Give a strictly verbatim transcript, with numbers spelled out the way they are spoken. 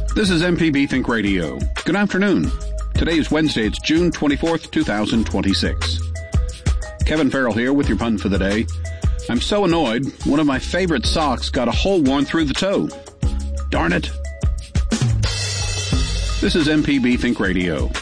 This is M P B Think Radio. Good afternoon. Today is Wednesday. It's June twenty-fourth, twenty twenty-six. Kevin Farrell here with your pun for the day. I'm so annoyed. One of my favorite socks got a hole worn through the toe. Darn it. This is M P B Think Radio.